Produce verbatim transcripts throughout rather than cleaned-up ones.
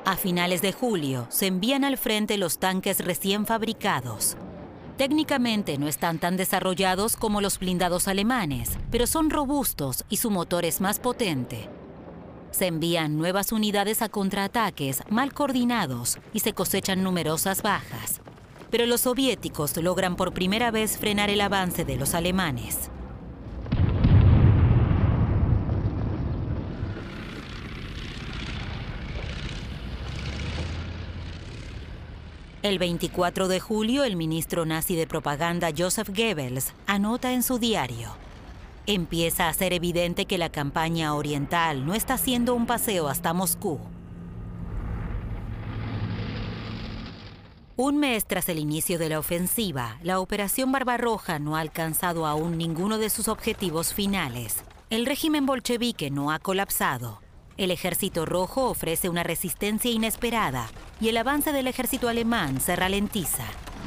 A finales de julio, se envían al frente los tanques recién fabricados. Técnicamente no están tan desarrollados como los blindados alemanes, pero son robustos y su motor es más potente. Se envían nuevas unidades a contraataques mal coordinados y se cosechan numerosas bajas. Pero los soviéticos logran por primera vez frenar el avance de los alemanes. El veinticuatro de julio, el ministro nazi de propaganda Joseph Goebbels anota en su diario: empieza a ser evidente que la campaña oriental no está siendo un paseo hasta Moscú. Un mes tras el inicio de la ofensiva, la Operación Barbarroja no ha alcanzado aún ninguno de sus objetivos finales. El régimen bolchevique no ha colapsado. El Ejército Rojo ofrece una resistencia inesperada y el avance del ejército alemán se ralentiza.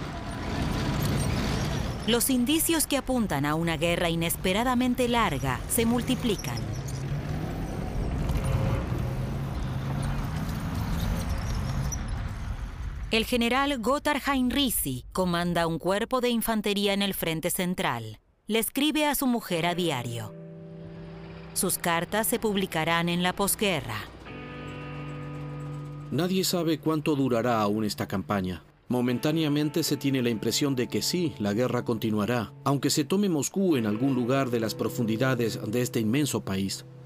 Los indicios que apuntan a una guerra inesperadamente larga se multiplican. El general Gotthard Heinrici comanda un cuerpo de infantería en el frente central. Le escribe a su mujer a diario. Sus cartas se publicarán en la posguerra. Nadie sabe cuánto durará aún esta campaña. Momentáneamente se tiene la impresión de que sí, la guerra continuará, aunque se tome Moscú en algún lugar de las profundidades de este inmenso país.